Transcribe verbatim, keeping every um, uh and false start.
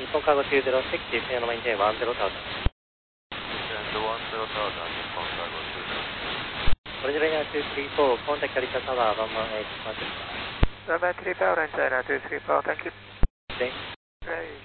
日本カーゴtwo zero six, descend and maintain one zero thousand. Descend one zero thousand, 日本カーゴtwo zero six. Original two three four, contact Calica Tower one one eight, Manchester. one one three four, China two three four, thank you. Okay. Right.